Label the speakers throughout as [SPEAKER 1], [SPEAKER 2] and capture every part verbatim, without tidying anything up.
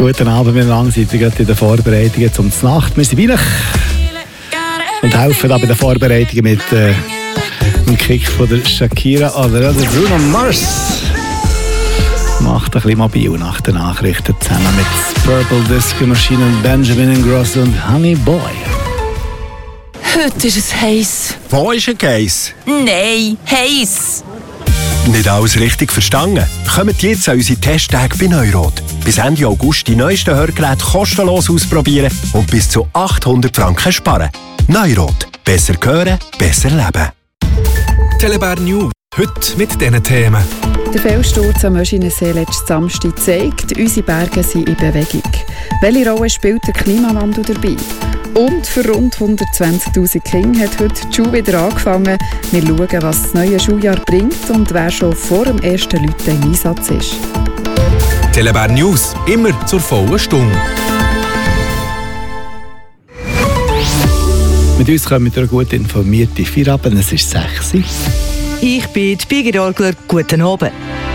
[SPEAKER 1] Guten Abend miteinander, seid ihr gerade in den Vorbereitungen zum Znacht. Wir sind Weihnacht und helfen da bei den Vorbereitungen mit äh, dem Kick von der Shakira oder der Bruno Mars. Macht ein bisschen mobil nach den Nachrichten zusammen mit Purple Disco Machine und Benjamin Ingrosso und Honey Boy.
[SPEAKER 2] Heute ist es heiß.
[SPEAKER 3] Wo ist ein Geiss?
[SPEAKER 2] Nein, heiß.
[SPEAKER 3] Nicht alles richtig verstanden? Kommt jetzt an unsere Testtage bei Neurot. Bis Ende August die neuesten Hörgeräte kostenlos ausprobieren und bis zu achthundert Franken sparen. Neurot. Besser hören, besser leben.
[SPEAKER 4] Telebär News. Heute mit diesen Themen.
[SPEAKER 5] Der Felssturz am Möschinensee letzten Samstag zeigt, unsere Berge sind in Bewegung. Welche Rolle spielt der Klimawandel dabei? Und für rund hundertzwanzigtausend Kinder hat heute die Schule wieder angefangen. Wir schauen, was das neue Schuljahr bringt und wer schon vor dem ersten Läuten im Einsatz ist.
[SPEAKER 4] Telebär News, immer zur vollen Stunde.
[SPEAKER 1] Mit uns kommen wir gut informierte Feierabend. Es ist sechs Uhr.
[SPEAKER 6] Ich bin die Birgit Orgler. Guten Abend.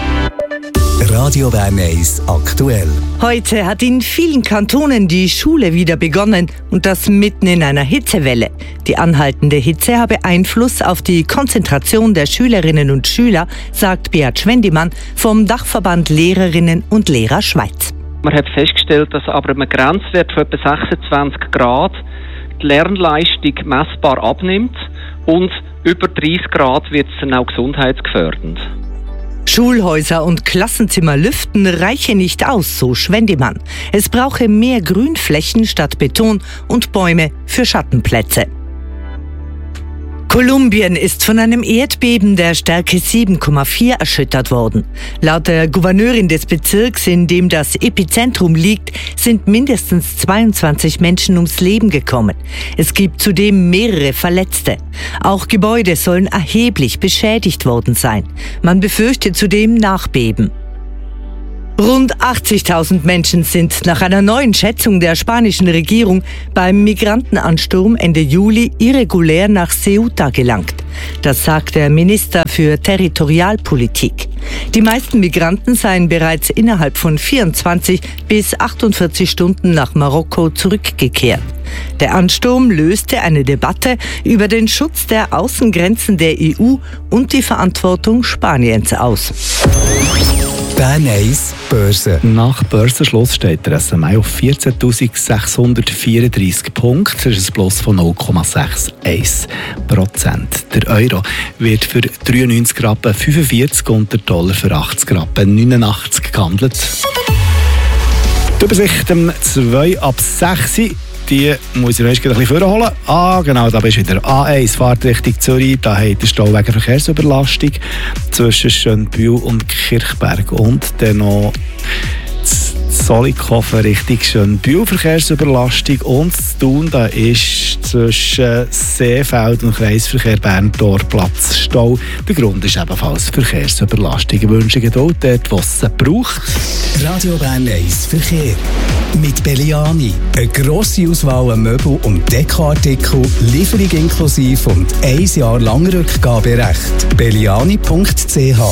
[SPEAKER 7] Radio Bern eins aktuell.
[SPEAKER 6] Heute hat in vielen Kantonen die Schule wieder begonnen und das mitten in einer Hitzewelle. Die anhaltende Hitze habe Einfluss auf die Konzentration der Schülerinnen und Schüler, sagt Beat Schwendimann vom Dachverband Lehrerinnen und Lehrer Schweiz.
[SPEAKER 8] Man hat festgestellt, dass aber einem Grenzwert von etwa sechsundzwanzig Grad die Lernleistung messbar abnimmt und über dreißig Grad wird es dann auch gesundheitsgefährdend.
[SPEAKER 6] Schulhäuser und Klassenzimmer lüften reiche nicht aus, so Schwendimann. Es brauche mehr Grünflächen statt Beton und Bäume für Schattenplätze. Kolumbien ist von einem Erdbeben der Stärke sieben Komma vier erschüttert worden. Laut der Gouverneurin des Bezirks, in dem das Epizentrum liegt, sind mindestens zweiundzwanzig Menschen ums Leben gekommen. Es gibt zudem mehrere Verletzte. Auch Gebäude sollen erheblich beschädigt worden sein. Man befürchtet zudem Nachbeben. Rund achtzigtausend Menschen sind nach einer neuen Schätzung der spanischen Regierung beim Migrantenansturm Ende Juli irregulär nach Ceuta gelangt. Das sagt der Minister für Territorialpolitik. Die meisten Migranten seien bereits innerhalb von vierundzwanzig bis achtundvierzig Stunden nach Marokko zurückgekehrt. Der Ansturm löste eine Debatte über den Schutz der Außengrenzen der E U und die Verantwortung Spaniens aus.
[SPEAKER 7] Bern eins Börse.
[SPEAKER 1] Nach Börsenschluss steht der S M I auf vierzehntausendsechshundertvierunddreißig Punkte. Das ist ein Plus von null Komma einundsechzig Prozent. Der Euro wird für dreiundneunzig Rappen fünfundvierzig und der Dollar für achtzig Rappen neunundachtzig gehandelt. Die Übersicht um zwei ab sechs. Die muss ich noch ein bisschen vorholen. Ah, genau, da bist du wieder. A eins, Fahrt Richtung Zürich. Da hat der Stau wegen Verkehrsüberlastung zwischen Schönbühl und Kirchberg. Und dann noch Zollikofen Richtung Schönbühl, Verkehrsüberlastung. Und Thun, da ist zwischen Seefeld und Kreisverkehr Bern-Torplatz Stau. Der Grund ist ebenfalls Verkehrsüberlastung. Ich wünsche Geduld dort, was es braucht.
[SPEAKER 7] Radio Bern eins Verkehr. Mit Belliani. Eine grosse Auswahl an Möbel- und Dekoartikel, Lieferung inklusive und ein Jahr lang Rückgaberecht. belliani punkt c h.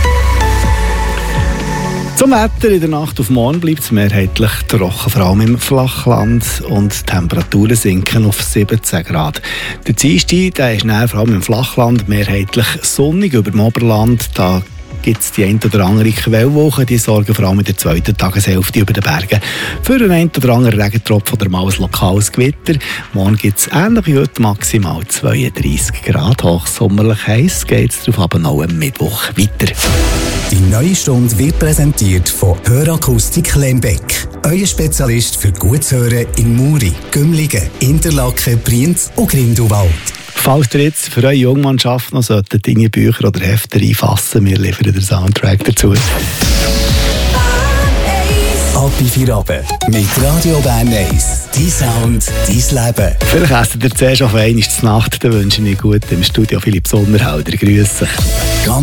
[SPEAKER 1] Zum Wetter: in der Nacht auf morgen bleibt es mehrheitlich trocken, vor allem im Flachland, und die Temperaturen sinken auf siebzehn Grad. Der Dienstag, der ist näher, vor allem im Flachland, mehrheitlich sonnig. Über dem Oberland, da gibt es die ein oder andere Quellwoche, die sorgen vor allem in der zweiten Tageshälfte über den Bergen für einen ein oder anderen Regentropfen oder mal ein lokales Gewitter. Morgen gibt es ähnlich wie heute maximal zweiunddreißig Grad. Hochsommerlich heiß geht es darauf aber noch am Mittwoch weiter.
[SPEAKER 7] Die neue Stunde wird präsentiert von Hörakustik Lembeck. Euer Spezialist für gutes Hören in Muri, Gümligen, Interlaken, Brienz und Grindelwald.
[SPEAKER 1] Falls ihr jetzt für eure Jungmannschaft noch deine Bücher oder Hefte einfassen, wir liefern den Soundtrack dazu.
[SPEAKER 7] Ab in Feierabend mit Radio Bern eins. Dein Sound, dein Leben.
[SPEAKER 1] Vielleicht essen ihr zuerst auf einmal zur Nacht, dann wünsche ich gut im Studio Philipp Sommerhalder. Grüße.